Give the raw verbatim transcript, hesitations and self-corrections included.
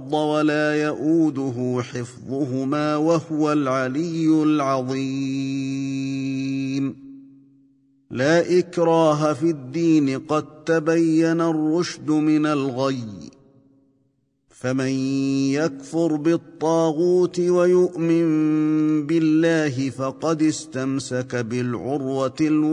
والأرض ولا يئوده حفظهما وهو العلي العظيم. لا إكراه في الدين قد تبين الرشد من الغي، فمن يكفر بالطاغوت ويؤمن بالله فقد استمسك بالعروة الوثقى